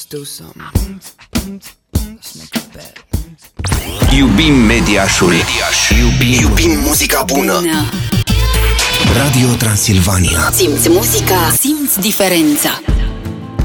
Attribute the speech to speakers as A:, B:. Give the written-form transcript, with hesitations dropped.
A: Let's do something. Let's make a bet.
B: Iubim Mediașul. Iubim muzica bună. Radio Transilvania.
C: Simți muzica, simți diferența.